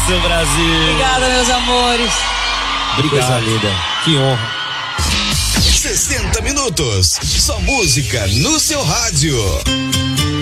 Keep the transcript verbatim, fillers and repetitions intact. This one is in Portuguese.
isso, Brasil. Obrigada, meus amores. Obrigado. Coisa linda. Que honra. sessenta minutos. Só música no seu rádio.